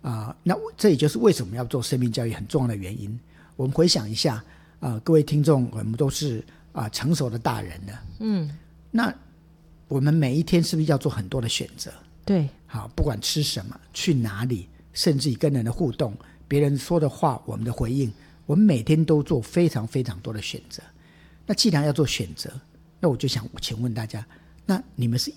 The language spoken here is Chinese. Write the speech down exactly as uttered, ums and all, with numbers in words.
啊、那这也就是为什么要做生命教育很重要的原因。我们回想一下啊、各位听众，我们都是啊、成熟的大人了，嗯，那我们每一天是不是要做很多的选择？ 对， 好，不管吃什么，去哪里，甚至于跟人的互动，别人说的话，我们的回应，我们每天都做非常非常多的选择。那既然要做选择，那我就想请问大家，那你们是